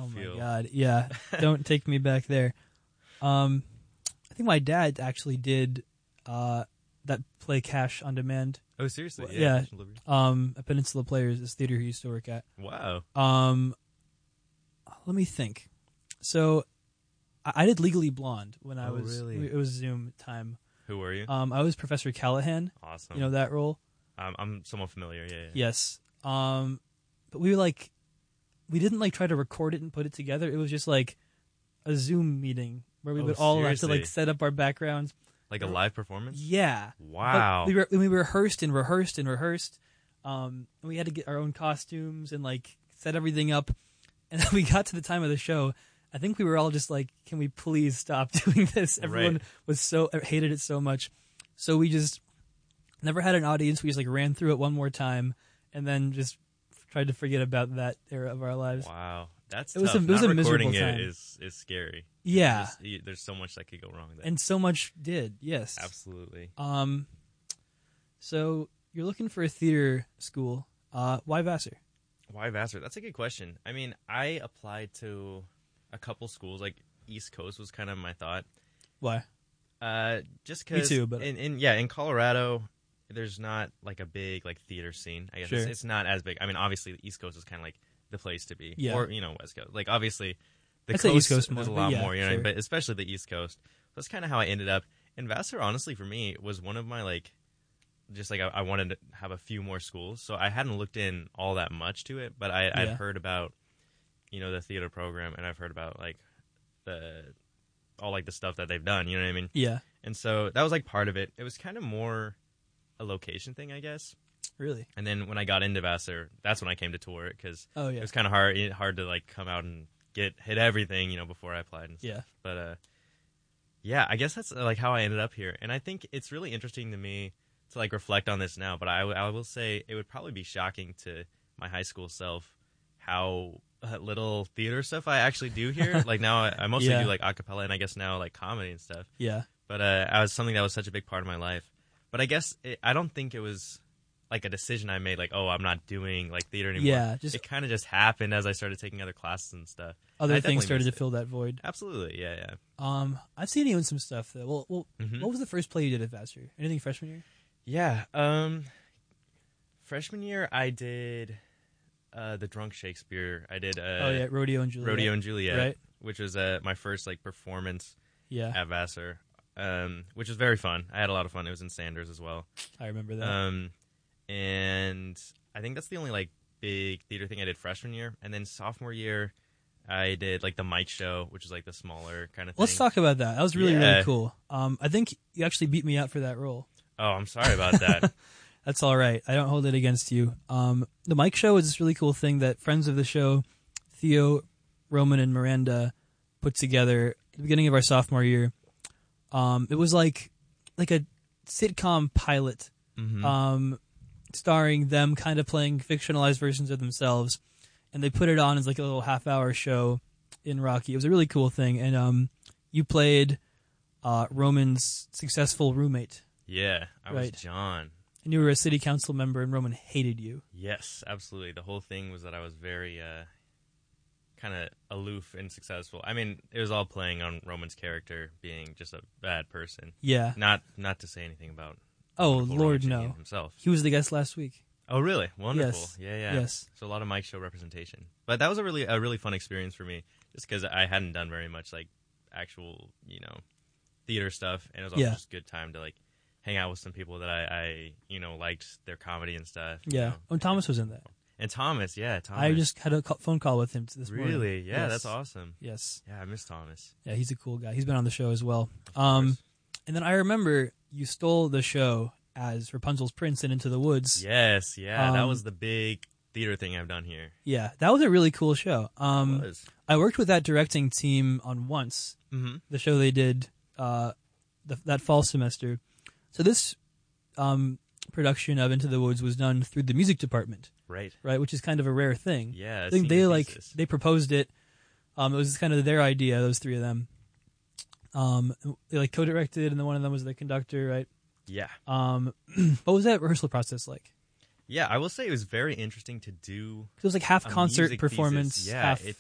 feel? Oh my God, yeah. Don't take me back there. I think my dad actually did that play Cash on Demand. Oh, seriously? Yeah. At Peninsula Players, this theater he used to work at. Wow. Let me think. So, I did Legally Blonde when I was. Really? It was Zoom time. Who were you? I was Professor Callahan. Awesome. You know that role? I'm somewhat familiar. Yeah. Yes. But we didn't try to record it and put it together. It was just like a Zoom meeting where we would all have to set up our backgrounds. Like a live performance? Yeah. Wow. But we rehearsed and rehearsed and rehearsed. And we had to get our own costumes and set everything up. And then we got to the time of the show. I think we were all just like, can we please stop doing this? Everyone hated it so much. So we just never had an audience. We just ran through it one more time and then just tried to forget about that era of our lives. Wow. That's tough. It was a miserable time. It is scary. Yeah. There's so much that could go wrong there. And so much did, yes. Absolutely. So you're looking for a theater school. Why Vassar? Why Vassar? That's a good question. I mean, I applied to a couple schools. East Coast was kind of my thought. Why? Just because. Me too, but in Colorado, there's not a big theater scene. I guess sure. it's not as big. I mean, obviously the East Coast is kind of the place to be. Yeah. Or West Coast. Obviously the I'd coast, East Coast there's a more, lot yeah, more. You know, sure. what I mean? But especially the East Coast. That's kind of how I ended up. And Vassar, honestly, for me, was one of my I wanted to have a few more schools, so I hadn't looked in all that much to it. But I'd heard about the theater program, and I've heard about all the stuff that they've done. You know what I mean? Yeah. And so that was part of it. It was kind of more a location thing, I guess. Really? And then when I got into Vassar, that's when I came to tour it because it was kind of hard to come out and hit everything before I applied and stuff. Yeah. But yeah, I guess that's how I ended up here. And I think it's really interesting to me to reflect on this now. But I will say it would probably be shocking to my high school self how little theater stuff I actually do here. Now I mostly do a cappella and I guess now comedy and stuff. Yeah. But I was something that was such a big part of my life. But I guess I don't think it was a decision I made I'm not doing theater anymore. Yeah, it kind of just happened as I started taking other classes and stuff. Other things started to fill that void. Absolutely, yeah. I've seen you in some stuff though. Well, what was the first play you did at Vassar? Anything freshman year? Yeah, freshman year I did the Drunk Shakespeare. I did Rodeo and Juliet. Right. Which was my first performance at Vassar, which was very fun. I had a lot of fun. It was in Sanders as well. I remember that. And I think that's the only big theater thing I did freshman year. And then sophomore year, I did the Mike Show, which is the smaller kind of thing. Let's talk about that. That was really cool. I think you actually beat me out for that role. Oh, I'm sorry about that. That's all right. I don't hold it against you. The Mike Show is this really cool thing that friends of the show, Theo, Roman, and Miranda, put together at the beginning of our sophomore year. It was like a sitcom pilot. Mm-hmm. Starring them kind of playing fictionalized versions of themselves, and they put it on as a little half-hour show in Rocky. It was a really cool thing, and you played Roman's successful roommate. Yeah, I was John. And you were a city council member, and Roman hated you. Yes, absolutely. The whole thing was that I was very kind of aloof and successful. I mean, it was all playing on Roman's character being just a bad person. Yeah. Not to say anything about Lord, no. Himself. He was the guest last week. Oh, really? Wonderful. Yes. Yeah. Yes. So a lot of Mike Show representation. But that was a really fun experience for me, just because I hadn't done very much actual theater stuff, and it was also just a good time to hang out with some people that I liked their comedy and stuff. Yeah. And Thomas was in that. And Thomas. I just had a phone call with him this morning. Really? Yeah, yes. That's awesome. Yes. Yeah, I miss Thomas. Yeah, he's a cool guy. He's been on the show as well. And then I remember you stole the show as Rapunzel's prince in Into the Woods. Yes, yeah. That was the big theater thing I've done here. Yeah, that was a really cool show. It was. I worked with that directing team on Once, the show they did that fall semester. So this production of Into the Woods was done through the music department. Right, which is kind of a rare thing. Yeah, I think they proposed it. It was kind of their idea, those three of them. They co-directed, and then one of them was the conductor, right? Yeah. What was that rehearsal process like? Yeah, I will say it was very interesting to do. It was half concert performance. Thesis. Yeah, half